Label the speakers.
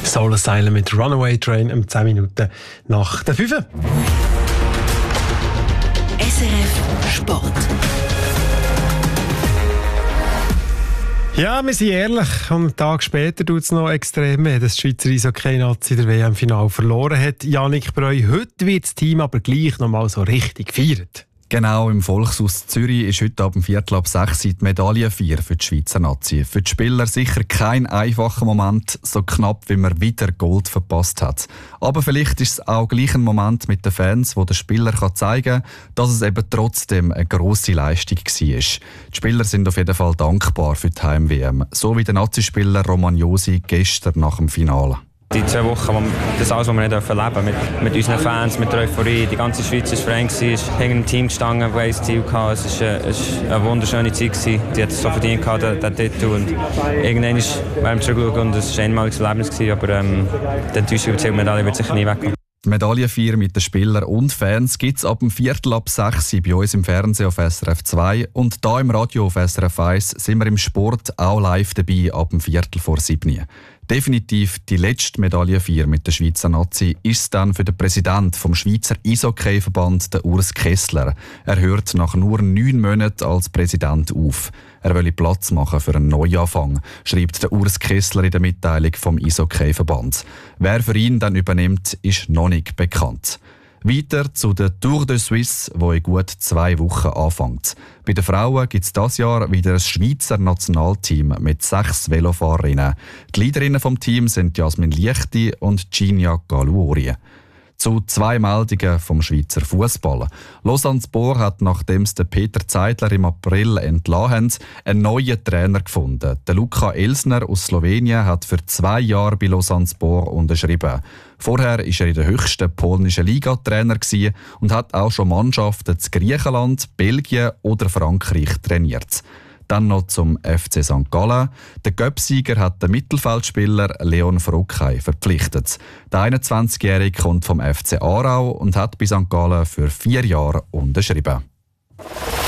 Speaker 1: Soul Asylum mit Runaway Train um 10 Minuten nach der 5.
Speaker 2: SRF Sport.
Speaker 1: Ja, wir sind ehrlich. Und einen Tag später tut es noch extrem weh, dass die Schweizer Eishockey-Nazi der WM-Final verloren hat. Yannick Breu, heute wird das Team aber gleich noch mal so richtig gefeiert.
Speaker 3: Genau, im Volkshaus Zürich ist heute ab 5:45 die Medaillenfeier für die Schweizer Nazi. Für die Spieler sicher kein einfacher Moment, so knapp wie man wieder Gold verpasst hat. Aber vielleicht ist es auch gleich ein Moment mit den Fans, wo der Spieler zeigen kann, dass es eben trotzdem eine grosse Leistung war. Die Spieler sind auf jeden Fall dankbar für die Heim-WM, so wie der Nazi-Spieler Roman Josi gestern nach dem Finale.
Speaker 4: Die 2 Wochen, das alles, was wir nicht erleben dürfen, mit unseren Fans, mit der Euphorie. Die ganze Schweiz war Frank, ist hinter dem Team gestanden, das ein Ziel hatte. Es war eine wunderschöne Zeit. Die hat es so verdient, den Titel. Und irgendwann werden wir zurückschauen und es war ein einmaliges Erlebnis. Aber die Enttäuschung über die Medaille wird sicher nie wegkommen.
Speaker 3: Die Medaillenfeier mit den Spielern und Fans gibt es ab 5:45 bei uns im Fernsehen auf SRF 2 und hier im Radio auf SRF 1 sind wir im Sport auch live dabei ab 6:45. Definitiv die letzte Medaillenfeier mit der Schweizer Nazi ist es dann für den Präsidenten vom Schweizer Eishockey-Verband, den Urs Kessler. Er hört nach nur 9 Monaten als Präsident auf. Er wolle Platz machen für einen Neuanfang, schreibt der Urs Kessler in der Mitteilung vom Eishockey-Verband. Wer für ihn dann übernimmt, ist noch nicht bekannt. Weiter zu der Tour de Suisse, die in gut 2 Wochen anfängt. Bei den Frauen gibt es dieses Jahr wieder ein Schweizer Nationalteam mit 6 Velofahrerinnen. Die Leaderinnen des Teams sind Jasmin Liechti und Ginia Galuori. Zu 2 Meldungen vom Schweizer Fußball. Lausanne Sport hat, nachdem es Peter Zeidler im April entlassen haben, einen neuen Trainer gefunden. Der Luka Elsner aus Slowenien hat für 2 Jahre bei Lausanne Sport unterschrieben. Vorher war er in der höchsten polnischen Liga Trainer und hat auch schon Mannschaften zu Griechenland, Belgien oder Frankreich trainiert. Dann noch zum FC St. Gallen. Der Göpp-Sieger hat den Mittelfeldspieler Leon Frokay verpflichtet. Der 21-Jährige kommt vom FC Aarau und hat bei St. Gallen für 4 Jahre unterschrieben.